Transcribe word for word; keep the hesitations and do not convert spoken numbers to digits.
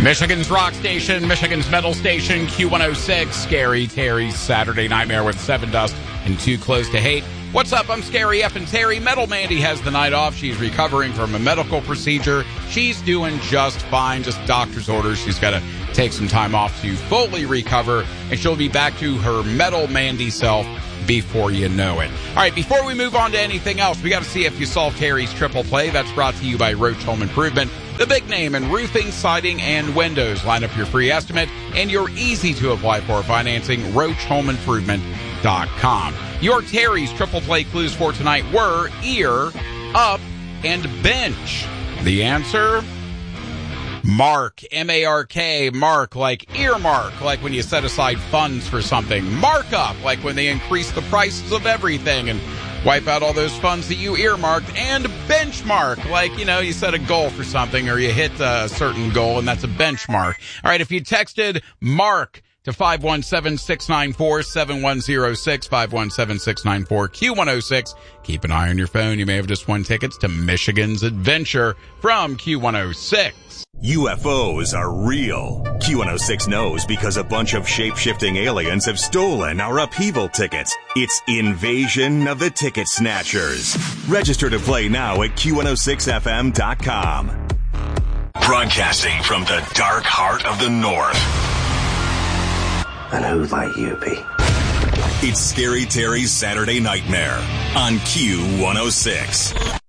Michigan's rock station, Michigan's metal station, Q one oh six, Scary Terry's Saturday Nightmare with Seven Dust and Too Close to Hate. What's up? I'm Scary F and Terry. Metal Mandy has the night off. She's recovering from a medical procedure. She's doing just fine, just doctor's orders. She's got to take some time off to fully recover, and she'll be back to her Metal Mandy self before you know it. All right, before we move on to anything else, we got to see if you solve Terry's triple play. That's brought to you by Roach Home Improvement, the big name in roofing, siding, and windows. Line up your free estimate and your easy-to-apply for financing, roach home improvement dot com. Your Terry's triple play clues for tonight were ear, up, and bench. The answer? Mark, M A R K, mark, like earmark, like when you set aside funds for something. Markup, like when they increase the prices of everything and wipe out all those funds that you earmarked. And benchmark, like, you know, you set a goal for something or you hit a certain goal, and that's a benchmark. All right, if you texted Mark to five one seven, six nine four, seven one zero six, five one seven, six nine four, Q one oh six. Keep an eye on your phone. You may have just won tickets to Michigan's Adventure from Q one oh six. U F Os are real. Q one oh six knows because a bunch of shape-shifting aliens have stolen our upheaval tickets. It's Invasion of the Ticket Snatchers. Register to play now at Q one oh six F M dot com. Broadcasting from the dark heart of the North. And who might you be? It's Scary Terry's Saturday Nightmare on Q one oh six.